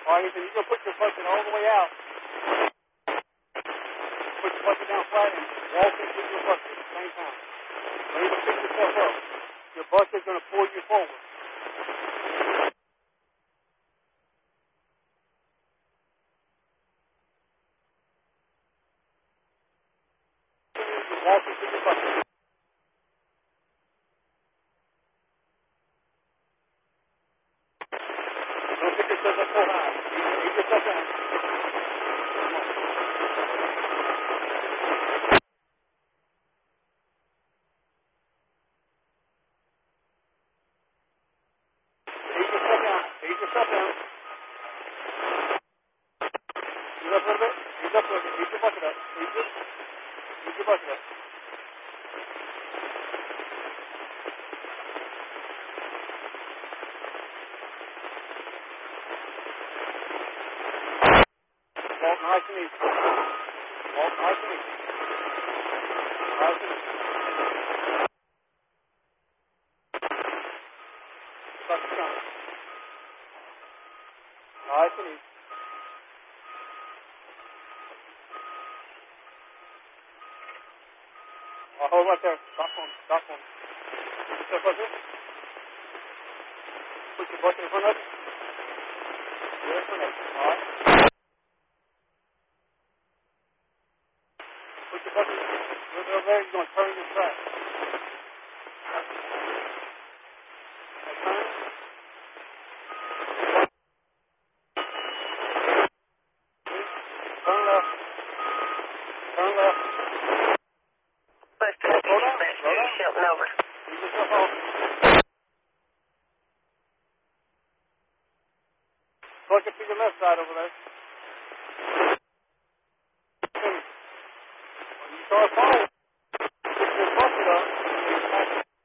All right, Ethan, you're going to put your bucket all the way out. Put your bucket down flat and walk into your bucket at the same time. Don't even pick yourself up. Your bucket's going to pull you forward. You walk into your bucket. Don't pick yourself up so high. Keep yourself down. Ease yourself down. Ease up a little bit. Ease up a little bit. Ease your bucket up. Ease your bucket up. Walk nice and easy. Walk nice and easy. Nice and easy. Bucket down. Nice and easy. I'll hold right there. Stop on. Stop on. Put yourself up here. Put your bucket in front of you. You're in front of you. All right. Put your bucket over there. You're going to turn your track. Turn left. Turn left. Shelton over. Keep yourself off. Bucket to your left side over there. When you start falling, put your bucket up.